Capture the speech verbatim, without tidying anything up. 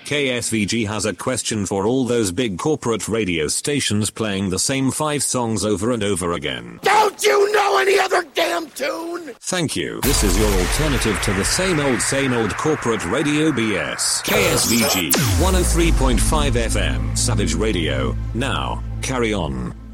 K S V G has a question for all those big corporate radio stations playing the same five songs over and over again. Don't you know any other damn tune? Thank you. This is your alternative to the same old, same old corporate radio B S. K S V G, one oh three point five F M, Savage Radio. Now, carry on.